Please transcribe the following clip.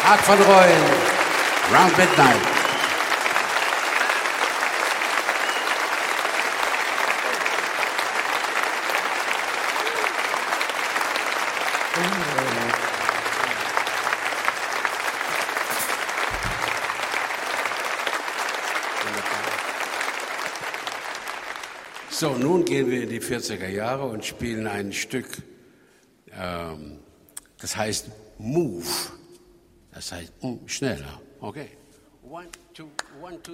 Art van Rooyen, Round Midnight. So, nun gehen wir in die 40er Jahre und spielen ein Stück, das heißt Move. Das heißt schneller. Okay. 1, 2, 1, 2.